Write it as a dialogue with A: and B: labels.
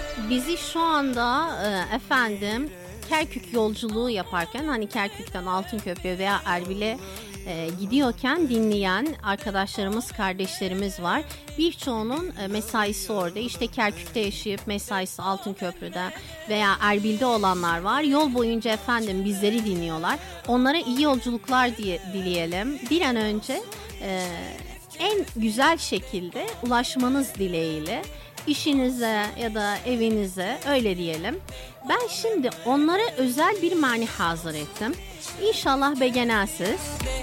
A: Bizi şu anda efendim Kerkük yolculuğu yaparken, hani Kerkük'ten Altınköprü'ye veya Erbil'e gidiyorken dinleyen arkadaşlarımız, kardeşlerimiz var. Birçoğunun mesaisi orada. İşte Kerkük'te yaşayıp mesaisi Altınköprü'de veya Erbil'de olanlar var. Yol boyunca efendim bizleri dinliyorlar. Onlara iyi yolculuklar diye dileyelim. Bir an önce en güzel şekilde ulaşmanız dileğiyle işinize ya da evinize, öyle diyelim. Ben şimdi onlara özel bir mani hazır ettim. İnşallah beğenirsiniz.